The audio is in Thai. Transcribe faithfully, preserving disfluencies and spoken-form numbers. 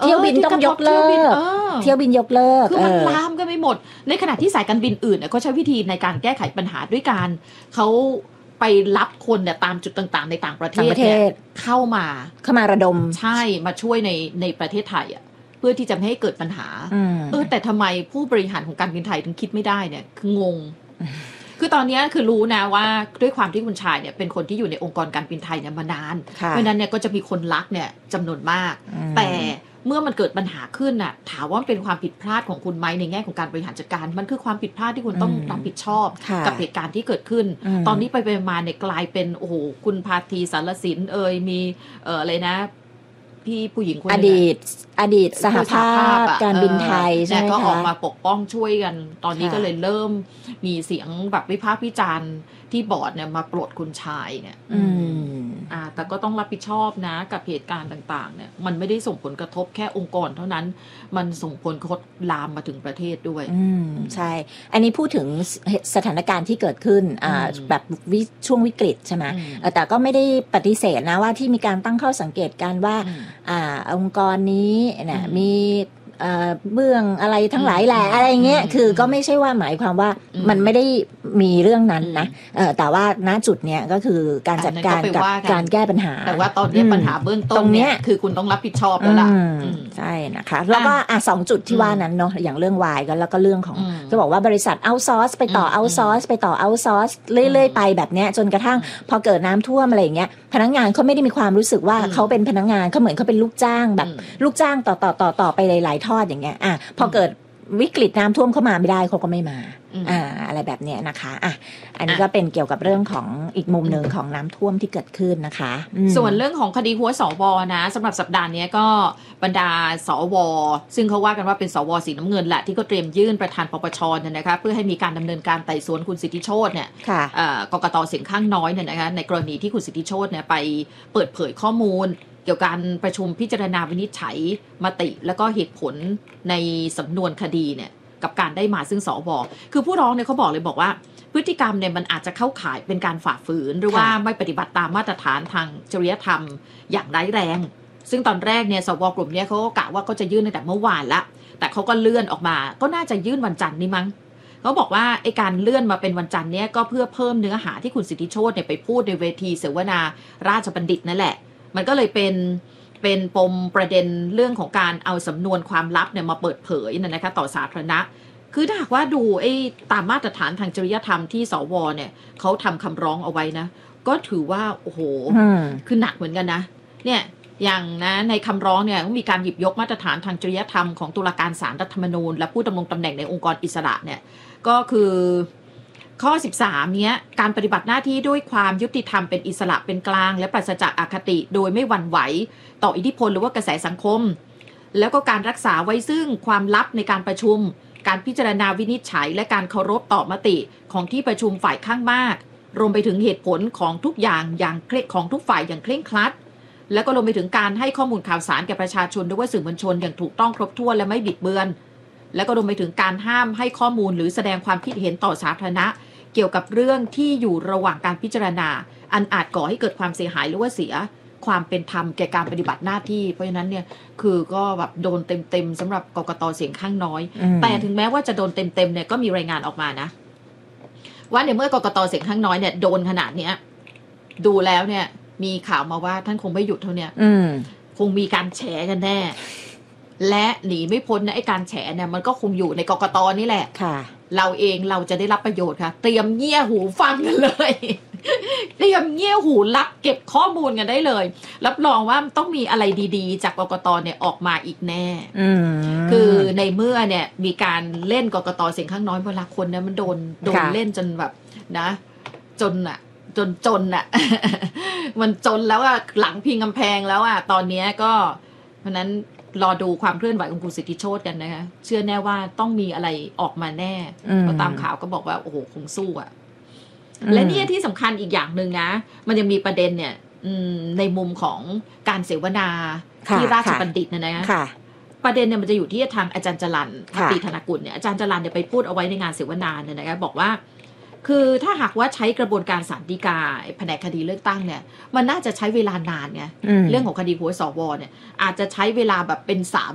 ที่ยวบินต้องยกเลิกเที่ยวบินยกเลิกคือมันลามกันไปหมดในขณะที่สายการบินอื่นเนี่ยก็ใช้วิธีในการแก้ไขปัญหาด้วยการเขาไปรับคนเนี่ยตามจุดต่างๆในต่างประเทศเนี่ยเข้ามาเข้ามาระดมใช่มาช่วยในในประเทศไทยอ่ะเพื่อที่จะไม่ให้เกิดปัญหาเออแต่ทำไมผู้บริหารของการบินไทยถึงคิดไม่ได้เนี่ยคืองงคือตอนนี้คือรู้นะว่าด้วยความที่คุณชายเนี่ยเป็นคนที่อยู่ในองค์กรการบินไทยเนี่ยมานานเพราะนั้นเนี่ยก็จะมีคนรักเนี่ยจำนวนมากแต่เมื่อมันเกิดปัญหาขึ้นน่ะถามว่าเป็นความผิดพลาดของคุณไหมในแง่ของการบริหารจัดการมันคือความผิดพลาดที่คุณต้องรับผิดชอบกับเหตุการณ์ที่เกิดขึ้นตอนนี้ไปไปมาเนี่ยกลายเป็นโอ้โหคุณพาธีสารสินเอ่ยมีเอ่ออะไรนะพี่ผู้หญิงคนอดีตอดีตสหภาพการบินไทยใช่ไหมคะก็ออกมาปกป้องช่วยกันตอนนี้ก็เลยเริ่มมีเสียงแบบวิพากษ์วิจารณ์ที่บอร์ดเนี่ยมาปลดคุณชายเนี่ยอืมอ่าแต่ก็ต้องรับผิดชอบนะกับเหตุการณ์ต่างๆเนี่ยมันไม่ได้ส่งผลกระทบแค่องค์กรเท่านั้นมันส่งผลกระทบลามมาถึงประเทศด้วยอืมใช่อันนี้พูดถึงสถานการณ์ที่เกิดขึ้นอ่าแบบวิช่วงวิกฤตใช่ไหมแต่ก็ไม่ได้ปฏิเสธนะว่าที่มีการตั้งข้อสังเกตการว่าอ่าองค์กรนี้เนี่ยมีเบื้องอะไรทั้งหลายแหละอะไรเงี้ยคือก็ไม่ใช่ว่าหมายความว่ามันไม่ได้มีเรื่องนั้นนะแต่ว่าณจุดเนี้ยก็คือการจัดการกับการแก้ปัญหาแต่ว่าตอนนี้ปัญหาเบื้องต้นเนี่ยคือคุณต้องรับผิดชอบแล้วล่ะใช่นะคะแล้วก็อ่ะสองจุดที่ว่านั้นเนาะอย่างเรื่องวายก็แล้วก็เรื่องของก็บอกว่าบริษัทเอาซอร์สไปต่อเอาซอร์สไปต่อเอาซอร์สเรื่อยๆไปแบบเนี้ยจนกระทั่งพอเกิดน้ำท่วมอะไรอย่างเงี้ยพนักงานเขาไม่ได้มีความรู้สึกว่าเขาเป็นพนักงานเขาเหมือนเขาเป็นลูกจ้างแบบลูกจ้างต่อต่อต่อต่อไปหลายๆทอดอย่างเงี้ยอ่ะพอเกิดวิกฤตน้ำท่วมเข้ามาไม่ได้เขาก็ไม่มาอ่าอะไรแบบเนี้ยนะคะอ่ะอันนี้ก็เป็นเกี่ยวกับเรื่องของอีกมุมหนึ่งของน้ำท่วมที่เกิดขึ้นนะคะส่วนเรื่องของคดีหัวสวนะสำหรับสัปดาห์นี้ก็บรรดาสวซึ่งเขาว่ากันว่าเป็นสวสีน้ำเงินแหละที่ก็เตรียมยื่นประธานปปชเนี่ยนะคะเพื่อให้มีการดำเนินการไต่สวนคุณสิทธิโชติเนี่ยกกต.เสียงข้างน้อยเนี่ยนะคะในกรณีที่คุณสิทธิโชติเนี่ยไปเปิดเผยข้อมูลเกี่ยวกับการประชุมพิจารณาวินิจฉัยมติแล้วก็เหตุผลในสำนวนคดีเนี่ยกับการได้มาซึ่งสวคือผู้ร้องเนี่ยเขาบอกเลยบอกว่าพฤติกรรมเนี่ยมันอาจจะเข้าข่ายเป็นการฝ่าฝืนหรือว่าไม่ปฏิบัติตามมาตรฐานทางจริยธรรมอย่างร้ายแรงซึ่งตอนแรกเนี่ยสวกลุ่มนี้เขาก็กะว่าเขาจะยื่นตั้งแต่เมื่อวานละแต่เขาก็เลื่อนออกมาก็น่าจะยื่นวันจันทร์นี่มั้งเขาบอกว่าไอ้การเลื่อนมาเป็นวันจันทร์เนี่ยก็เพื่อเพิ่มเนื้อหาที่คุณสิทธิโชติเนี่ยไปพูดในเวทีเสวนาราชบัณฑิตนั่นแหละมันก็เลยเป็นเป็นปมประเด็นเรื่องของการเอาสำนวนความลับเนี่ยมาเปิดเผยนะนะคะต่อสาธารณะคือถ้าหากว่าดูไอ้ตามมาตรฐานทางจริยธรรมที่สวเนี่ยเขาทำคำร้องเอาไว้นะก็ถือว่าโอ้โหคือหนักเหมือนกันนะเนี่ยอย่างนะในคำร้องเนี่ยมีการหยิบยกมาตรฐานทางจริยธรรมของตุลาการศาลรัฐธรรมนูญและผู้ดำรงตำแหน่งในองค์กรอิสระเนี่ยก็คือข้อสิบสามเนี้ยการปฏิบัติหน้าที่ด้วยความยุติธรรมเป็นอิสระเป็นกลางและปราศจากอคติโดยไม่หวั่นไหวต่ออิทธิพลหรือว่ากระแสสังคมแล้วก็การรักษาไว้ซึ่งความลับในการประชุมการพิจารณาวินิจฉัยและการเคารพต่อมติของที่ประชุมฝ่ายข้างมากรวมไปถึงเหตุผลของทุกอย่างอย่างเคร่งของทุกฝ่ายอย่างเคร่งครัดแล้วก็รวมไปถึงการให้ข้อมูลข่าวสารแก่ประชาชนด้วยว่าสื่อมวลชนอย่างถูกต้องครบถ้วนและไม่บิดเบือนแล้วก็รวมไปถึงการห้ามให้ข้อมูลหรือแสดงความคิดเห็นต่อสาธารณะเกี่ยวกับเรื่องที่อยู่ระหว่างการพิจารณาอันอาจก่อให้เกิดความเสียหายหรือว่าเสียความเป็นธรรมแก่การปฏิบัติหน้าที่เพราะฉะนั้นเนี่ยคือก็แบบโดนเต็มๆสำหรับกกต.เสียงข้างน้อยแต่ถึงแม้ว่าจะโดนเต็มๆเนี่ยก็มีรายงานออกมานะว่าในเมื่อกกต.เสียงข้างน้อยเนี่ยโดนขนาดเนี้ยดูแล้วเนี่ยมีข่าวมาว่าท่านคงไม่หยุดเท่านี้คงมีการแฉกันแน่และหนีไม่พ้นนะไอ้การแฉเนี่ยมันก็คงอยู่ในกกต.นี่แหละค่ะเราเองเราจะได้รับประโยชน์ค่ะเตรียมเงี่ยหูฟังกันเลยเตรียมเงี่ยหูรับเก็บข้อมูลกันได้เลยรับรองว่าต้องมีอะไรดีๆจากกกต.เนี่ยออกมาอีกแน่คือในเมื่อเนี่ยมีการเล่นกกต.เสียงข้างน้อยเวลาคนเนี่ยมันโดนโดนเล่นจนแบบนะจนอะจนจนอะมันจนแล้วอะหลังพิงกำแพงแล้วอะตอนนี้ก็เพราะนั้นรอดูความเคลื่อนไหวของคุณสิทธิโชติกันนะคะเชื่อแน่ว่าต้องมีอะไรออกมาแน่เพราะตามข่าวก็บอกว่าโอ้โหคงสู้อะและนี่ที่สำคัญอีกอย่างหนึ่งนะมันยังมีประเด็นเนี่ยในมุมของการเสวนาที่ราชบัณฑิตนะนะประเด็นเนี่ยมันจะอยู่ที่ทางอาจารย์จรัญภักดีธนกุลเนี่ยอาจารย์จรัญเนี่ยไปพูดเอาไว้ในงานเสวนาเนี่ยนะคะบอกว่าคือถ้าหากว่าใช้กระบวนการศาลฎีกาแผนกคดีเลือกตั้งเนี่ยมันน่าจะใช้เวลานานไงเรื่องของคดีหัวสวเนี่ยอาจจะใช้เวลาแบบเป็นสาม